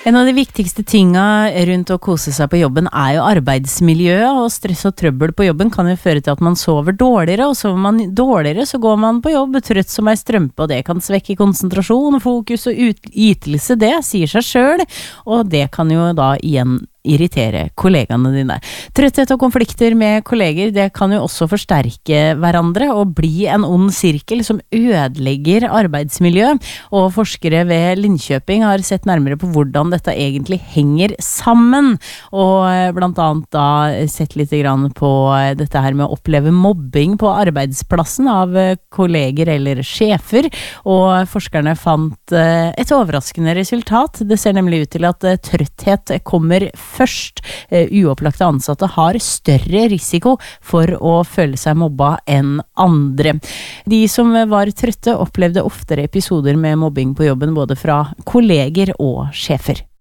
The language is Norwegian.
En av de viktigste tinga rundt å kose seg på jobben jo arbeidsmiljøet, og stress og trøbbel på jobben kan jo føre til at man sover dårligere, og sover man dårligere så går man på jobb trøtt som ei strømpe, og det kan svekke konsentrasjon, fokus og ytelse, det sier seg selv, og det kan jo da igjen irritere kollegaene dine. Trøtthet og konflikter med kolleger, det kan jo også forsterke hverandre og bli en ond sirkel som ødelegger arbeidsmiljø, og forskere ved Linköping har sett nærmere på hvordan dette egentlig henger sammen, og blant annet da sett litt grann på dette her med å oppleve mobbing på arbeidsplassen av kolleger eller sjefer, og forskerne fant et overraskende resultat. Det ser nemlig ut til at trøtthet kommer først. Uopplagte ansatte har større risiko for å føle seg mobba enn andre. De som var trøtte opplevde oftere episoder med mobbing på jobben, både fra kolleger og sjefer.